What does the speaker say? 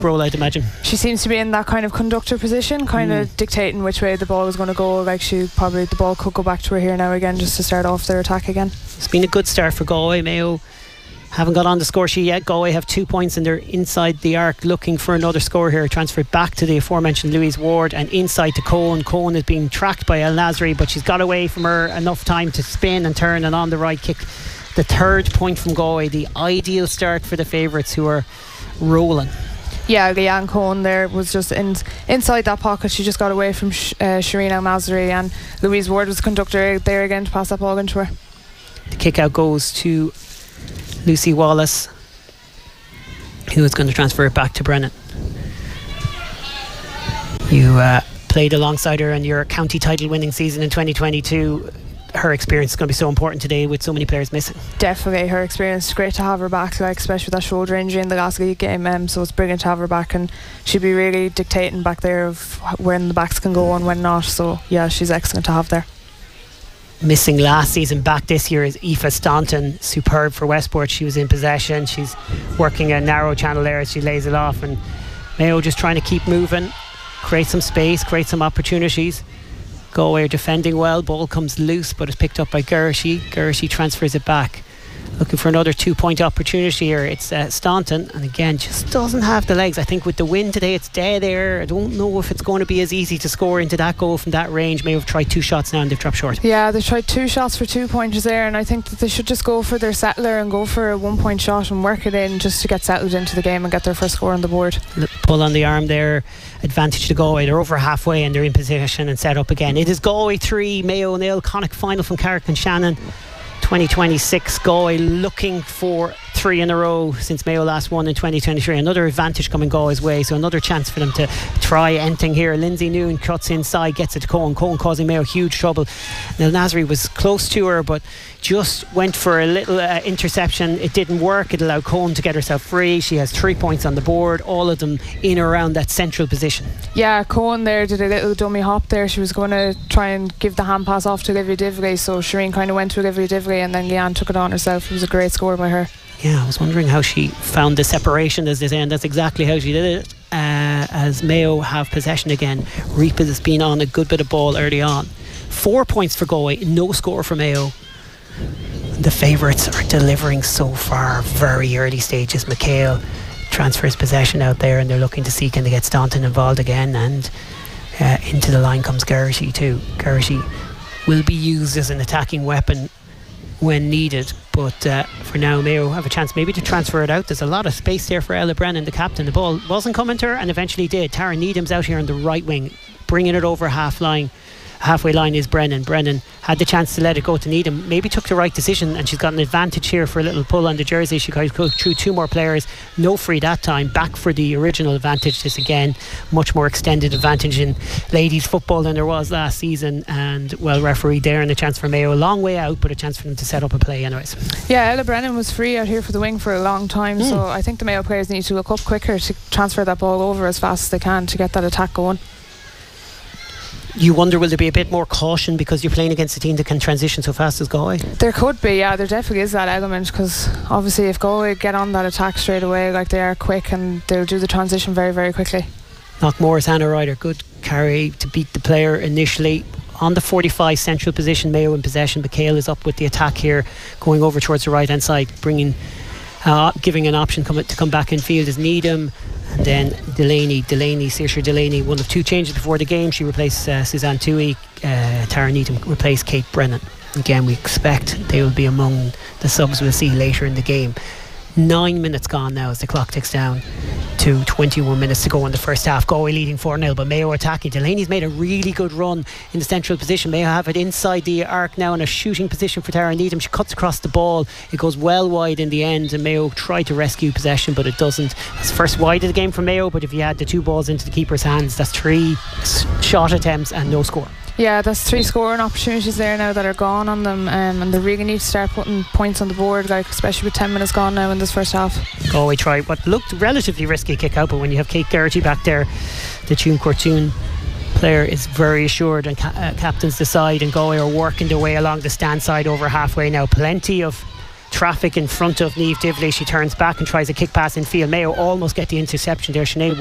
role, I'd imagine. She seems to be in that kind of conductor position, kind of dictating which way the ball is going to go. Like the ball could go back to her here now again, just to start off their attack again. It's been a good start for Galway. Mayo haven't got on the score sheet yet. Galway have 2 points and they're inside the arc looking for another score here. Transferred back to the aforementioned Louise Ward and inside to Cohen. Cohen is being tracked by El Nasri, but she's got away from her enough time to spin and turn, and on the right kick. The 3rd point from Galway, the ideal start for the favourites who are rolling. Yeah, Leanne Cohen there was just inside that pocket. She just got away from Shireen El Nasri, and Louise Ward was conductor there again to pass that ball into her. The kick out goes to Lucy Wallace, who is going to transfer it back to Brennan. You played alongside her in your county title winning season in 2022. Her experience is going to be so important today with so many players missing. Definitely, her experience is great to have her back, like especially with that shoulder injury in the last league game, so it's brilliant to have her back, and she'll be really dictating back there of when the backs can go and when not. So yeah, she's excellent to have there. Missing last season, back this year is Aoife Staunton, superb for Westport. She was in possession, she's working a narrow channel there as she lays it off, and Mayo just trying to keep moving, create some space, create some opportunities. Galway are defending well, ball comes loose but is picked up by Gershi. Gershi transfers it back, looking for another 2-point opportunity here. It's Staunton, and again just doesn't have the legs. I think with the wind today it's dead air. I don't know if it's going to be as easy to score into that goal from that range. May have tried 2 shots now and they've dropped short. Yeah, they've tried 2 shots for 2 pointers there, and I think that they should just go for their settler and go for a 1-point shot and work it in just to get settled into the game and get their first score on the board. Pull on the arm there, advantage to Galway. They're over halfway and they're in position and set up again. It is Galway 3, Mayo 0. Connacht final from Carrick and Shannon 2026. Galway looking for 3 in a row since Mayo last won in 2023. Another advantage coming Galway's way, so another chance for them to try anything here. Lindsay Noon cuts inside, gets it to Cohen causing Mayo huge trouble. Now Nasri was close to her but just went for a little interception. It didn't work. It allowed Cohen to get herself free. She has 3 points on the board, all of them in or around that central position. Yeah, Cohen there did a little dummy hop there. She was going to try and give the hand pass off to Olivia Divley, so Shireen kind of went to Olivia Divley and then Leanne took it on herself. It was a great score by her. Yeah, I was wondering how she found the separation as they say, and that's exactly how she did it. As Mayo have possession again, Reapa has been on a good bit of ball early on. 4 points for Galway, no score for Mayo. The favourites are delivering so far, very early stages. McHale transfers possession out there and they're looking to see can they get Staunton involved again, and into the line comes Gershi too. Gershi will be used as an attacking weapon when needed, but for now Mayo have a chance maybe to transfer it out. There's a lot of space there for Ella Brennan, the captain. The ball wasn't coming to her and eventually did. Tara Needham's out here on the right wing, bringing it over halfway line is Brennan. Brennan had the chance to let it go to Needham, maybe took the right decision, and she's got an advantage here for a little pull on the jersey. She goes through 2 more players, no free that time, back for the original advantage. This again much more extended advantage in ladies football than there was last season, and well refereed there, and a chance for Mayo. A long way out, but a chance for them to set up a play anyways. Yeah, Ella Brennan was free out here for the wing for a long time, so I think the Mayo players need to look up quicker to transfer that ball over as fast as they can to get that attack going. You wonder, will there be a bit more caution because you're playing against a team that can transition so fast as Galway? There could be, yeah, there definitely is that element, because obviously if Galway get on that attack straight away, like they are quick and they'll do the transition very, very quickly. Knockmore's Hannah Ryder, good carry to beat the player initially. On the 45 central position, Mayo in possession. McHale is up with the attack here, going over towards the right hand side, giving an option to come back in field is Needham. And then Saoirse Delaney, one of 2 changes before the game. She replaced Suzanne Toohey. Tara Needham replaced Kate Brennan. Again, we expect they will be among the subs we'll see later in the game. 9 minutes gone now as the clock ticks down to 21 minutes to go in the first half. Galway leading 4-0, but Mayo attacking. Delaney's made a really good run in the central position. Mayo have it inside the arc now in a shooting position for Tara Needham. She cuts across the ball. It goes well wide in the end, and Mayo try to rescue possession, but it doesn't. It's first wide of the game for Mayo, but if you add the 2 balls into the keeper's hands, that's 3 shot attempts and no score. Yeah, that's 3 scoring opportunities there now that are gone on them, and they really need to start putting points on the board, like especially with 10 minutes gone now in this first half. Galway tried what looked relatively risky kick out, but when you have Kate Geraghty back there, the Tune Courtoon player is very assured, and captains decide, and Galway are working their way along the stand side over halfway now. Plenty of traffic in front of Niamh Divley. She turns back and tries a kick pass in field. Mayo almost get the interception there. Sinead